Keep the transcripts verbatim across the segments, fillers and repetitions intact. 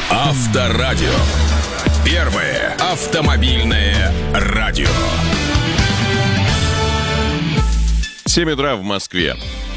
Авторадио. Первое автомобильное радио. семь утра в Москве.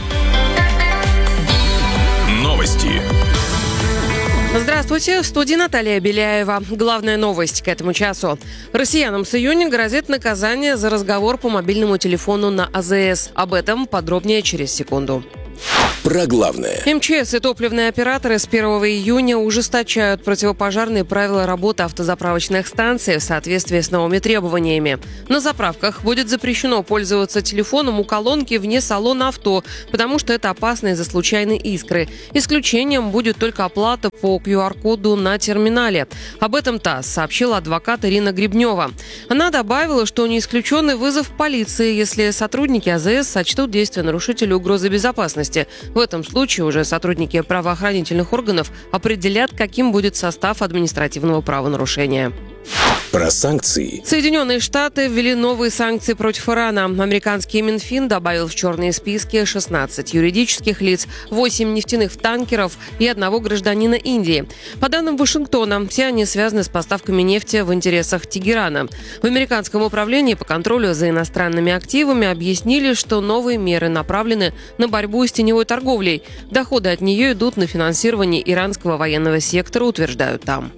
Новости. Здравствуйте, в студии Наталья Беляева. Главная новость к этому часу. Россиянам с июня грозит наказание за разговор по мобильному телефону на АЗС. Об этом подробнее через секунду. Про главное. МЧС и топливные операторы с первого июня ужесточают противопожарные правила работы автозаправочных станций в соответствии с новыми требованиями. На заправках будет запрещено пользоваться телефоном у колонки вне салона авто, потому что это опасно из-за случайной искры. Исключением будет только оплата по ку ар-коду на терминале. Об этом ТАСС сообщила адвокат Ирина Гребнева. Она добавила, что не исключен и вызов полиции, если сотрудники АЗС сочтут действия нарушителя угрозой безопасности. В этом случае уже сотрудники правоохранительных органов определят, каким будет состав административного правонарушения. Про санкции. Соединенные Штаты ввели новые санкции против Ирана. Американский Минфин добавил в черные списки шестнадцать юридических лиц, восемь нефтяных танкеров и одного гражданина Индии. По данным Вашингтона, все они связаны с поставками нефти в интересах Тегерана. В американском управлении по контролю за иностранными активами объяснили, что новые меры направлены на борьбу с теневой торговлей. Доходы от нее идут на финансирование иранского военного сектора, утверждают там.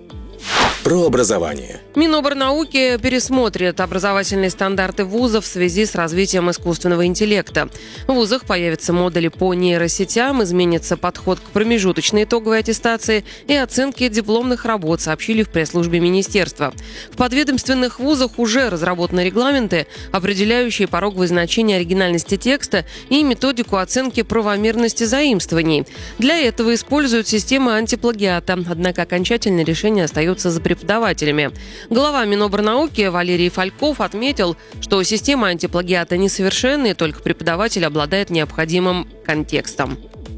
Про образование. Миноборнауки пересмотрит образовательные стандарты вузов в связи с развитием искусственного интеллекта. В вузах появятся модули по нейросетям, изменится подход к промежуточной итоговой аттестации и оценке дипломных работ, сообщили в пресс-службе министерства. В подведомственных вузах уже разработаны регламенты, определяющие пороговые значения оригинальности текста и методику оценки правомерности заимствований. Для этого используют системы антиплагиата, однако окончательное решение остается за преподавателями. Глава Миноборнауки Валерий Фальков отметил, что система антиплагиата несовершенна, и только преподаватель обладает необходимым контекстом.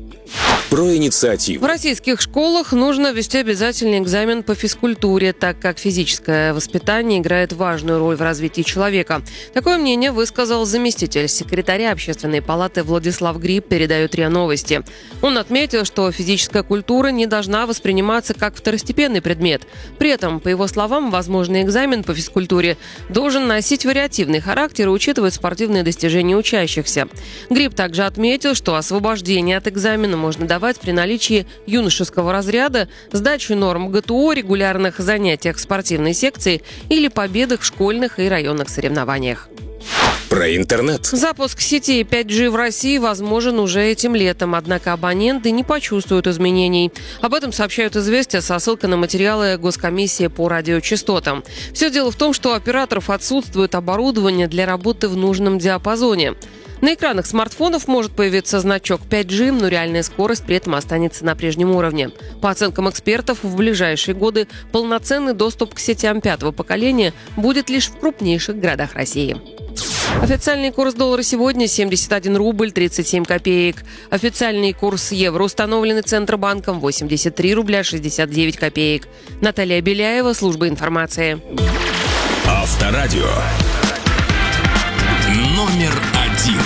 Про инициативу. В российских школах нужно ввести обязательный экзамен по физкультуре, так как физическое воспитание играет важную роль в развитии человека. Такое мнение высказал заместитель секретаря Общественной палаты Владислав Гриб, передает РИА Новости. Он отметил, что физическая культура не должна восприниматься как второстепенный предмет. При этом, по его словам, возможный экзамен по физкультуре должен носить вариативный характер и учитывать спортивные достижения учащихся. Гриб также отметил, что освобождение от экзамена можно давать при наличии юношеского разряда, сдаче норм ГТО, регулярных занятиях в спортивной секции или победах в школьных и районных соревнованиях. Про интернет. Запуск сети пять джи в России возможен уже этим летом, однако абоненты не почувствуют изменений. Об этом сообщают «Известия» со ссылкой на материалы Госкомиссии по радиочастотам. Все дело в том, что у операторов отсутствует оборудование для работы в нужном диапазоне. На экранах смартфонов может появиться значок пять джи, но реальная скорость при этом останется на прежнем уровне. По оценкам экспертов, в ближайшие годы полноценный доступ к сетям пятого поколения будет лишь в крупнейших городах России. Официальный курс доллара сегодня семьдесят один рубль тридцать семь копеек. Официальный курс евро, установленный Центробанком, восемьдесят три рубля шестьдесят девять копеек. Наталья Беляева, служба информации. Авторадио. Номер один.